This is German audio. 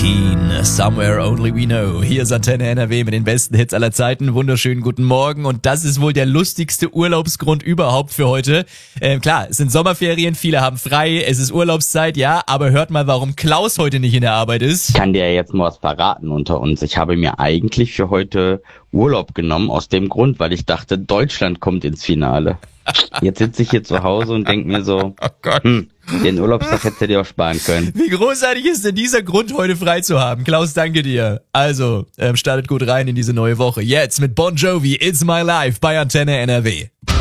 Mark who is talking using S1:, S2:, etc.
S1: Queen, Somewhere Only We Know. Hier ist Antenne NRW mit den besten Hits aller Zeiten. Wunderschönen guten Morgen. Und das ist wohl der lustigste Urlaubsgrund überhaupt für heute. Klar, es sind Sommerferien, viele haben frei, es ist Urlaubszeit, ja. Aber hört mal, warum Klaus heute nicht in der Arbeit ist.
S2: Ich kann dir ja jetzt mal was verraten unter uns. Ich habe mir eigentlich für heute Urlaub genommen, aus dem Grund, weil ich dachte, Deutschland kommt ins Finale. Jetzt sitze ich hier zu Hause und denke mir so,
S1: Oh Gott.
S2: Den Urlaubstag hättest du dir auch sparen können.
S1: Wie großartig ist denn dieser Grund, heute frei zu haben? Klaus, danke dir. Also, startet gut rein in diese neue Woche. Jetzt mit Bon Jovi, It's My Life bei Antenne NRW.